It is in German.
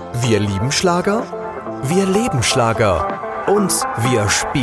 Wir lieben Schlager, wir leben Schlager und wir spielen